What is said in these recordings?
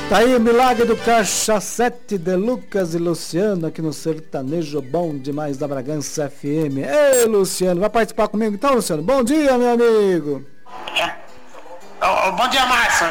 Tá aí o milagre do Cachacete de Lucas e Luciano aqui no Sertanejo Bom Demais da Bragança FM. Ei, Luciano, vai participar comigo então, Luciano? Bom dia, meu amigo. Bom dia, Márcio.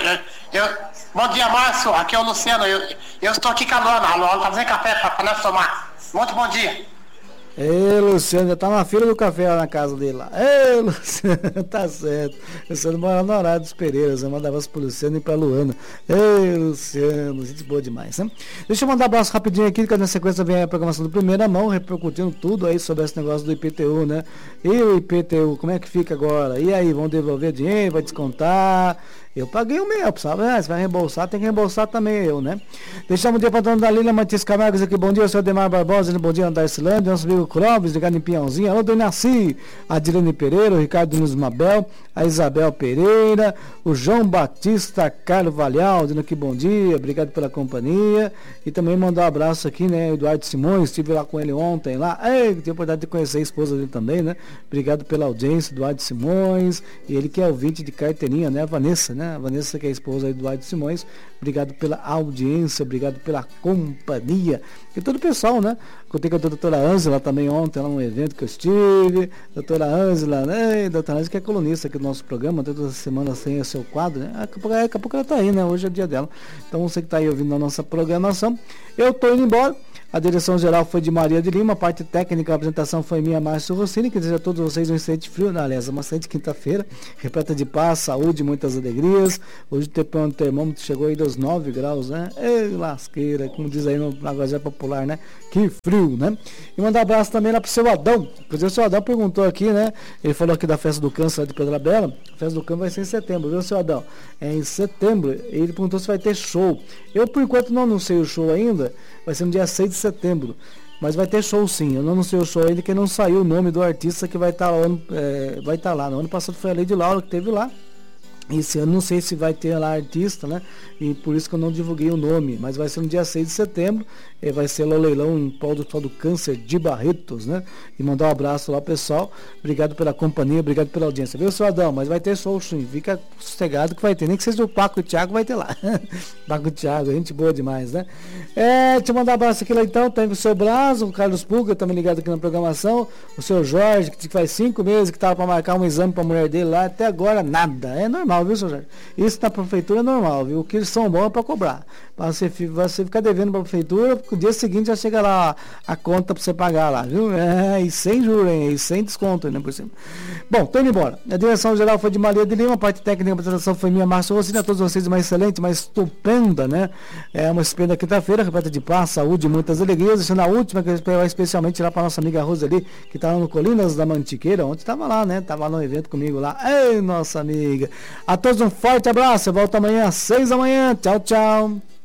Bom dia, Márcio. Aqui é o Luciano. Eu estou aqui com a Luana. A Luana tá fazendo café para nós tomar. Muito bom dia. Ei, Luciano, já tá na fila do café lá na casa dele lá. Ei, Luciano, tá certo. Luciano mora no horário dos Pereiras, eu mandava pro Luciano e pra Luana. Ei, Luciano, gente boa demais, né? Deixa eu mandar um abraço rapidinho aqui, que na sequência vem a programação do Primeira Mão, repercutindo tudo aí sobre esse negócio do IPTU, né? E o IPTU, como é que fica agora? E aí, vão devolver dinheiro, vai descontar? Eu paguei o meu, sabe? Você vai reembolsar, tem que reembolsar também eu, né? Deixamos o dia para dona da Lília Matias Camargo aqui. Bom dia, senhor Demar Barbosa. Bom dia, Andar Silândia. Nosso amigo Clóvis, ligado em Pinhãozinho. Alô, Dona Inaci, a Dirane Pereira, o Ricardo Nunes Mabel, a Isabel Pereira, o João Batista Carvalhal, dizendo aqui bom dia, obrigado pela companhia. E também mandar um abraço aqui, né? Eduardo Simões, estive lá com ele ontem lá. Ei, tive a oportunidade de conhecer a esposa dele também, né? Obrigado pela audiência, Eduardo Simões. E ele que é ouvinte de carteirinha, né? A Vanessa, né? A Vanessa, que é a esposa do Eduardo Simões, obrigado pela audiência, obrigado pela companhia. E todo o pessoal, né? Contei com a doutora Ângela também ontem, lá num evento que eu estive. Doutora Ângela, né? Doutora Ângela, que é colunista aqui do nosso programa, toda semana tem o seu quadro, né? Daqui a pouco ela tá aí, né? Hoje é o dia dela. Então você que tá aí ouvindo a nossa programação, eu tô indo embora. A direção geral foi de Maria de Lima, a parte técnica, a apresentação foi minha, Márcio Rossini, que deseja a todos vocês um excelente frio, aliás, uma excelente quinta-feira, repleta de paz, saúde, muitas alegrias. Hoje o termômetro chegou aí dos 9 graus, né? Ei, lasqueira, como diz aí no linguajar popular, né? Que frio, né? E mandar um abraço também lá pro seu Adão. O seu Adão perguntou aqui, né? Ele falou aqui da festa do câncer lá de Pedra Bela. A festa do câncer vai ser em setembro, viu, seu Adão? É em setembro. Ele perguntou se vai ter show. Eu, por enquanto, não anunciei o show ainda. Vai ser no dia 6 de setembro. Mas vai ter show sim. Eu não anunciei o show ainda, que não saiu o nome do artista que vai estar lá. No ano passado foi a Lady Laura que teve lá. Esse ano não sei se vai ter lá artista, né? E por isso que eu não divulguei o nome. Mas vai ser no dia 6 de setembro. Vai ser lá o leilão em prol do câncer de Barretos, né? E mandar um abraço lá, pessoal. Obrigado pela companhia, obrigado pela audiência. Viu, seu Adão? Mas vai ter show sim. Fica sossegado que vai ter. Nem que seja o Paco e o Thiago, vai ter lá. Paco e o Thiago, gente boa demais, né? Deixa eu mandar um abraço aqui lá então. Tem o seu Blas, o Carlos Puga, também ligado aqui na programação. O seu Jorge, que faz 5 meses que estava para marcar um exame para a mulher dele lá. Até agora, nada. É normal, viu, seu Jorge? Isso na prefeitura é normal, viu? O que eles são bons é para cobrar. Para você ficar devendo para a prefeitura, porque o dia seguinte já chega lá a conta para você pagar lá, viu? E sem juros, hein? E sem desconto, né? Por cima. Bom, tô indo embora. A direção geral foi de Maria de Lima, a parte técnica da apresentação foi minha, Márcio Rossini. A todos vocês uma excelente, uma estupenda, né? Uma estupenda quinta-feira, repleta de paz, saúde e muitas alegrias. Deixando a última, que eu espero especialmente lá para nossa amiga Roseli, que tá lá no Colinas da Mantiqueira, ontem estava lá, né? Tava no evento comigo lá. Ei, nossa amiga. A todos um forte abraço. Eu volto amanhã às 6 da manhã. Tchau, tchau.